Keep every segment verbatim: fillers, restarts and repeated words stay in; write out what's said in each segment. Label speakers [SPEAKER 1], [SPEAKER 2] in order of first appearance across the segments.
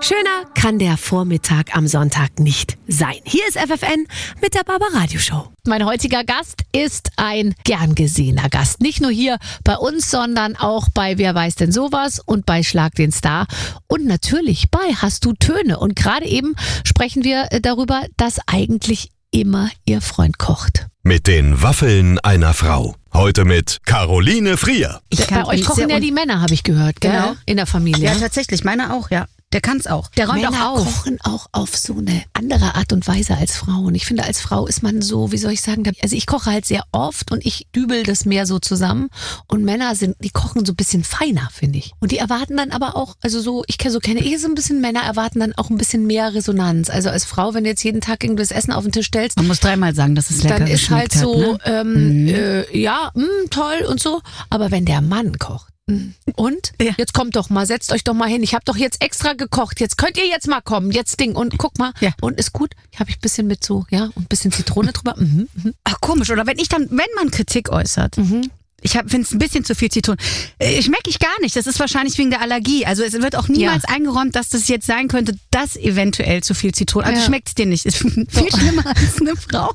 [SPEAKER 1] Schöner kann der Vormittag am Sonntag nicht sein. Hier ist F F N mit der Barbaradio-Show. Mein heutiger Gast ist ein gern gesehener Gast. Nicht nur hier bei uns, sondern auch bei Wer weiß denn sowas und bei Schlag den Star. Und natürlich bei Hast du Töne. Und gerade eben sprechen wir darüber, dass eigentlich immer ihr Freund kocht.
[SPEAKER 2] Mit den Waffeln einer Frau. Heute mit Caroline Frier.
[SPEAKER 1] Ich bei euch kochen ja die Männer, habe ich gehört, gell?
[SPEAKER 3] Genau.
[SPEAKER 1] In der Familie.
[SPEAKER 3] Ja, tatsächlich. Meine auch, ja. Der kann's auch. Der räumt
[SPEAKER 1] Männer
[SPEAKER 3] auch auf.
[SPEAKER 1] kochen auch auf so eine andere Art und Weise als Frauen. Ich finde, als Frau ist man so, wie soll ich sagen, also ich koche halt sehr oft und ich dübel das mehr so zusammen. Und Männer sind, die kochen so ein bisschen feiner, finde ich. Und die erwarten dann aber auch, also so, ich kenne so kenne ich so ein bisschen, Männer erwarten dann auch ein bisschen mehr Resonanz. Also als Frau, wenn du jetzt jeden Tag irgendwas Essen auf den Tisch stellst,
[SPEAKER 3] Man muss dreimal sagen, dass es lecker
[SPEAKER 1] dann ist halt
[SPEAKER 3] geschmeckt
[SPEAKER 1] so,
[SPEAKER 3] hat, ne?
[SPEAKER 1] ähm,
[SPEAKER 3] Mhm.
[SPEAKER 1] äh, ja, mh, toll und so. Aber wenn der Mann kocht, und?
[SPEAKER 3] Ja.
[SPEAKER 1] Jetzt kommt doch mal, setzt euch doch mal hin. Ich habe doch jetzt extra gekocht. Jetzt könnt ihr jetzt mal kommen. Jetzt Ding. Und guck mal.
[SPEAKER 3] Ja.
[SPEAKER 1] Und ist gut. Ich habe ich ein bisschen mit so, ja, und ein bisschen Zitrone drüber. Mhm, mhm.
[SPEAKER 3] Ach, komisch. Oder wenn ich dann, wenn man Kritik äußert,
[SPEAKER 1] Mhm.
[SPEAKER 3] ich finde es ein bisschen zu viel Zitronen. Äh, Schmecke ich gar nicht. Das ist wahrscheinlich wegen der Allergie. Also es wird auch niemals
[SPEAKER 1] Ja.
[SPEAKER 3] eingeräumt, dass das jetzt sein könnte, dass eventuell zu viel Zitronen. Also
[SPEAKER 1] Ja.
[SPEAKER 3] schmeckt es dir nicht. Ist viel schlimmer als eine Frau.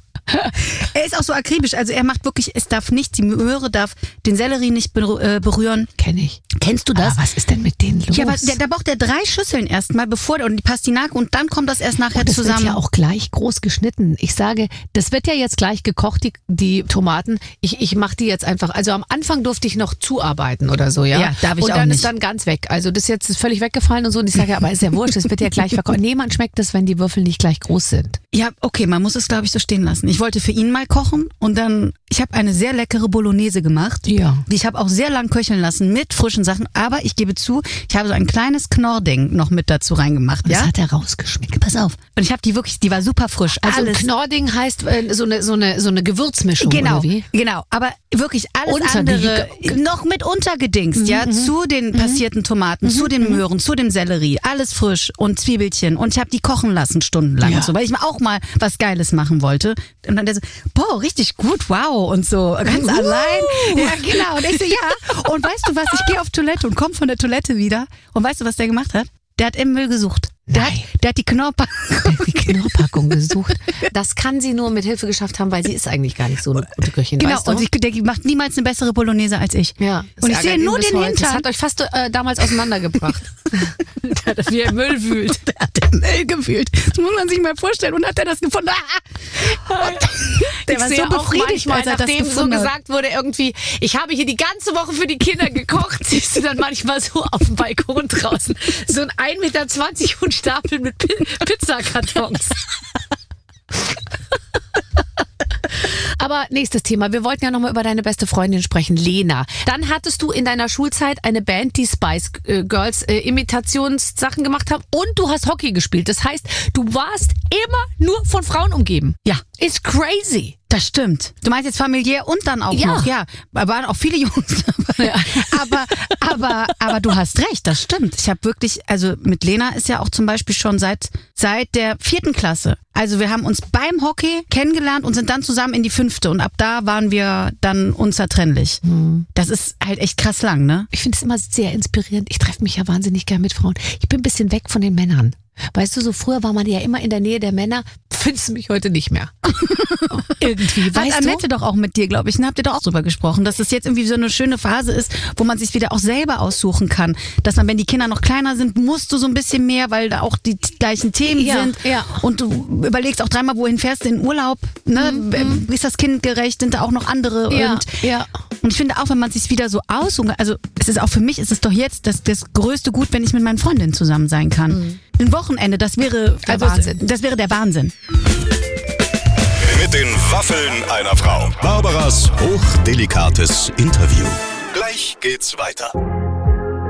[SPEAKER 3] Er ist auch so akribisch. Also er macht wirklich, es darf nicht, die Möhre darf den Sellerie nicht berü- äh, berühren.
[SPEAKER 1] Kenn ich.
[SPEAKER 3] Kennst du das?
[SPEAKER 1] Aber was ist denn mit denen los?
[SPEAKER 3] Ja, aber der, da braucht er drei Schüsseln erstmal, bevor und die Pastinake und dann kommt das erst nachher
[SPEAKER 1] das
[SPEAKER 3] zusammen.
[SPEAKER 1] wird ja auch gleich groß geschnitten. Ich sage, das wird ja jetzt gleich gekocht, die, die Tomaten. Ich, ich mache die jetzt einfach, also am Anfang durfte ich noch zuarbeiten oder so, ja?
[SPEAKER 3] Ja, darf ich
[SPEAKER 1] und
[SPEAKER 3] auch
[SPEAKER 1] dann
[SPEAKER 3] nicht.
[SPEAKER 1] ist dann ganz weg. Also das jetzt ist völlig weggefallen und so. Und ich sage, ja, aber ist ja wurscht, das wird ja gleich verkocht. Nee, man schmeckt es, wenn die Würfel nicht gleich groß sind.
[SPEAKER 3] Ja, okay, man muss es, glaube ich, so stehen lassen. Ich wollte für ihn mal kochen und dann, ich habe eine sehr leckere Bolognese gemacht.
[SPEAKER 1] Ja.
[SPEAKER 3] Die ich habe auch sehr lang köcheln lassen mit frischen Sachen, aber ich gebe zu, ich habe so ein kleines Knorrding noch mit dazu reingemacht,
[SPEAKER 1] Das
[SPEAKER 3] ja?
[SPEAKER 1] hat er rausgeschmeckt.
[SPEAKER 3] Pass auf. Und ich habe die wirklich, die war super frisch.
[SPEAKER 1] Also
[SPEAKER 3] alles.
[SPEAKER 1] ein Knorrding heißt äh, so eine so eine so eine Gewürzmischung
[SPEAKER 3] Genau,
[SPEAKER 1] oder wie?
[SPEAKER 3] genau. Aber wirklich alles
[SPEAKER 1] Unter die-
[SPEAKER 3] andere noch mit untergedingst, ja, zu den passierten Tomaten, zu den Möhren, zu dem Sellerie, alles frisch und Zwiebelchen. Und ich habe die kochen lassen stundenlang
[SPEAKER 1] Ja.
[SPEAKER 3] und so, weil ich mir auch mal was Geiles machen wollte. Und dann der so, boah, richtig gut, wow und so, ganz allein. Ja, genau. Und ich so, ja. Und weißt du was? Ich gehe auf Toilette und komme von der Toilette wieder. Und weißt du, was der gemacht hat? Der hat im Müll gesucht. Der hat,
[SPEAKER 1] Nein.
[SPEAKER 3] der hat die Knorrpackung.
[SPEAKER 1] Die Knorrpackung gesucht. Das kann sie nur mit Hilfe geschafft haben, weil sie ist eigentlich gar nicht so eine gute Köchin,
[SPEAKER 3] Genau,
[SPEAKER 1] weißt du?
[SPEAKER 3] und sie, der macht niemals eine bessere Bolognese als ich.
[SPEAKER 1] Ja, das
[SPEAKER 3] Und ich
[SPEAKER 1] ärgert
[SPEAKER 3] sehe
[SPEAKER 1] ihn
[SPEAKER 3] nur
[SPEAKER 1] bis
[SPEAKER 3] den
[SPEAKER 1] heute. Das
[SPEAKER 3] Hintern.
[SPEAKER 1] hat euch fast äh, damals auseinandergebracht. Wie er im Müll wühlt.
[SPEAKER 3] Der hat den Müll gewühlt. Das muss man sich mal vorstellen. Und hat er das gefunden? Ah! Und der
[SPEAKER 1] Ich
[SPEAKER 3] war
[SPEAKER 1] sehe
[SPEAKER 3] so befriedigt,
[SPEAKER 1] auch manchmal,
[SPEAKER 3] als er das
[SPEAKER 1] nachdem so
[SPEAKER 3] gefunden hat.
[SPEAKER 1] gesagt wurde, irgendwie, ich habe hier die ganze Woche für die Kinder gekocht, siehst du dann manchmal so auf dem Balkon draußen so ein ein Meter zwanzig hohen Stapel mit Pi- Pizzakartons. Aber nächstes Thema. Wir wollten ja nochmal über deine beste Freundin sprechen, Lena. Dann hattest du in deiner Schulzeit eine Band, die Spice äh, Girls äh, Imitationssachen gemacht haben und du hast Hockey gespielt. Das heißt, du warst immer nur von Frauen umgeben.
[SPEAKER 3] Ja,
[SPEAKER 1] Ist crazy.
[SPEAKER 3] das stimmt. Du meinst jetzt familiär und dann auch
[SPEAKER 1] Ja.
[SPEAKER 3] noch. Ja, da waren auch viele Jungs dabei.
[SPEAKER 1] Ja.
[SPEAKER 3] Aber, aber, aber du hast recht, das stimmt. Ich habe wirklich, also mit Lena ist ja auch zum Beispiel schon seit, seit der vierten Klasse. Also wir haben uns beim Hockey kennengelernt und sind dann zusammen in die fünfte. Und ab da waren wir dann unzertrennlich. Das ist halt echt krass lang, ne?
[SPEAKER 1] Ich finde es immer sehr inspirierend. Ich treffe mich ja wahnsinnig gern mit Frauen. Ich bin ein bisschen weg von den Männern. Weißt du, so früher war man ja immer in der Nähe der Männer. Findest du mich heute nicht mehr. Oh, irgendwie,
[SPEAKER 3] Hat
[SPEAKER 1] weißt du?
[SPEAKER 3] Annette doch auch mit dir, glaube ich, ne? Habt ihr doch auch drüber gesprochen, dass es jetzt irgendwie so eine schöne Phase ist, wo man sich wieder auch selber aussuchen kann. Dass man, wenn die Kinder noch kleiner sind, musst du so ein bisschen mehr, weil da auch die t- gleichen Themen
[SPEAKER 1] Ja,
[SPEAKER 3] sind.
[SPEAKER 1] ja.
[SPEAKER 3] Und du überlegst auch dreimal, wohin fährst du in Urlaub, ne? Mhm. Ist das kindgerecht? Sind da auch noch andere?
[SPEAKER 1] Ja,
[SPEAKER 3] Und,
[SPEAKER 1] ja.
[SPEAKER 3] und ich finde auch, wenn man sich wieder so aussuchen, also es ist auch für mich, ist es doch jetzt das, das größte Gut, wenn ich mit meinen Freundinnen zusammen sein kann. Mhm. Ein Wochenende, das wäre
[SPEAKER 1] Der
[SPEAKER 3] also,
[SPEAKER 1] Wahnsinn.
[SPEAKER 3] Das wäre der Wahnsinn.
[SPEAKER 2] Mit den Waffeln einer Frau. Barbaras hochdelikates Interview. Gleich geht's weiter.